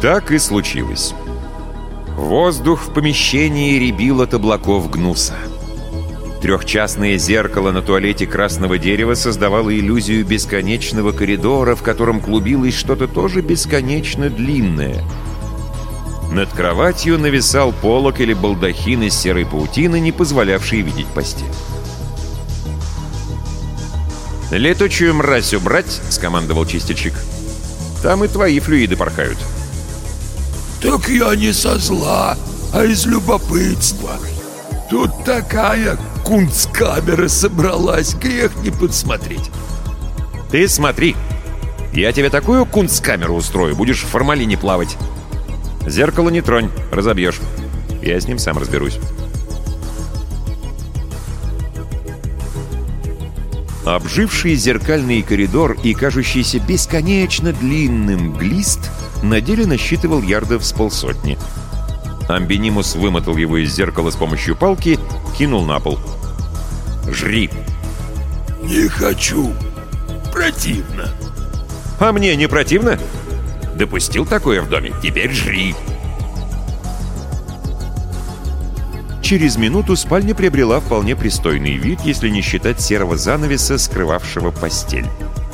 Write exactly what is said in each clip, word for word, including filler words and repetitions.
Так и случилось. Воздух в помещении рябил от облаков гнуса. Трехчастное зеркало на туалете красного дерева создавало иллюзию бесконечного коридора, в котором клубилось что-то тоже бесконечно длинное. Над кроватью нависал полог или балдахин из серой паутины, не позволявший видеть постель. «Летучую мразь убрать!» — скомандовал чистильщик. «Там и твои флюиды порхают». «Так я не со зла, а из любопытства. Тут такая кунсткамера собралась, грех не подсмотреть». «Ты смотри! Я тебе такую кунсткамеру устрою, будешь в формалине плавать. Зеркало не тронь, разобьешь. Я с ним сам разберусь». Обживший зеркальный коридор и кажущийся бесконечно длинным глист на деле насчитывал ярдов с полсотни. Амбинимус вымотал его из зеркала с помощью палки, кинул на пол. «Жри!» «Не хочу. Противно». «А мне не противно? Допустил такое в доме? Теперь жри!» Через минуту спальня приобрела вполне пристойный вид, если не считать серого занавеса, скрывавшего постель.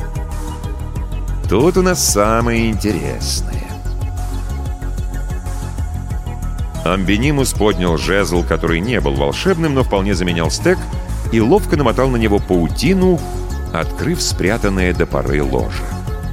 Тут у нас самое интересное. Амбинимус поднял жезл, который не был волшебным, но вполне заменял стек, и ловко намотал на него паутину, открыв спрятанное до поры ложе.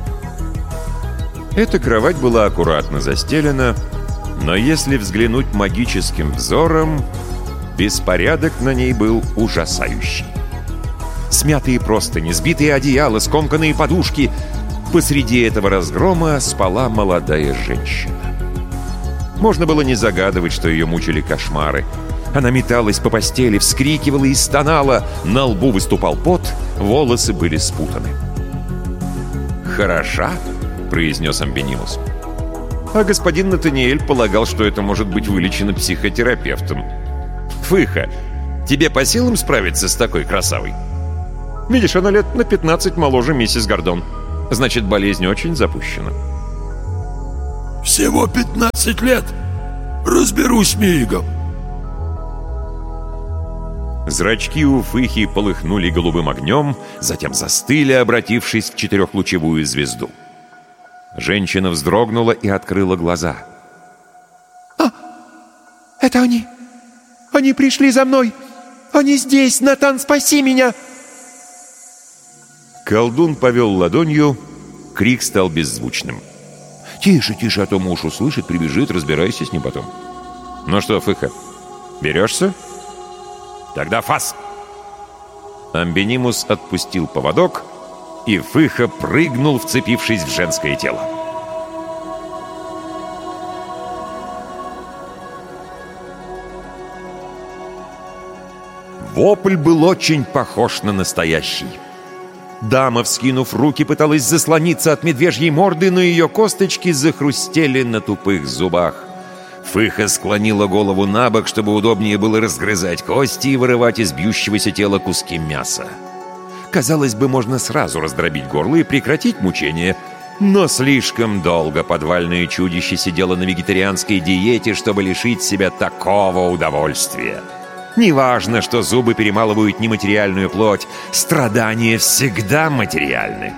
Эта кровать была аккуратно застелена, но если взглянуть магическим взором, беспорядок на ней был ужасающий. Смятые простыни, сбитые одеяла, скомканные подушки. Посреди этого разгрома спала молодая женщина. Можно было не загадывать, что ее мучили кошмары. Она металась по постели, вскрикивала и стонала, на лбу выступал пот, волосы были спутаны. «Хороша?» — произнес Амбинимус. А господин Натаниэль полагал, что это может быть вылечено психотерапевтом. «Фыха, тебе по силам справиться с такой красавой?» «Видишь, она лет на пятнадцать моложе миссис Гордон. Значит, болезнь очень запущена». «Всего пятнадцать лет. Разберусь мигом». Зрачки у Фыхи полыхнули голубым огнем, затем застыли, обратившись в четырехлучевую звезду. Женщина вздрогнула и открыла глаза. «А, это они! Они пришли за мной! Они здесь! Натан, спаси меня!» Колдун повел ладонью, крик стал беззвучным. «Тише, тише, а то муж услышит, прибежит, разбирайся с ним потом». «Ну что, Фыха, берешься?» «Тогда фас!» Амбинимус отпустил поводок, и Фыха прыгнул, вцепившись в женское тело. Вопль был очень похож на настоящий. Дама, вскинув руки, пыталась заслониться от медвежьей морды, но ее косточки захрустели на тупых зубах. Фыха склонила голову на бок, чтобы удобнее было разгрызать кости и вырывать из бьющегося тела куски мяса. Казалось бы, можно сразу раздробить горло и прекратить мучение, но слишком долго подвальное чудище сидело на вегетарианской диете, чтобы лишить себя такого удовольствия. Неважно, что зубы перемалывают нематериальную плоть, страдания всегда материальны.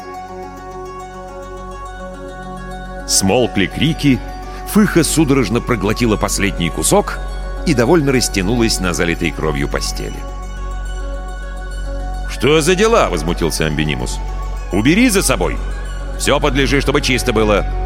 Смолкли крики, Фыха судорожно проглотила последний кусок и довольно растянулась на залитой кровью постели. «Что за дела?» — возмутился Амбинимус. «Убери за собой! Все подлежи, чтобы чисто было!»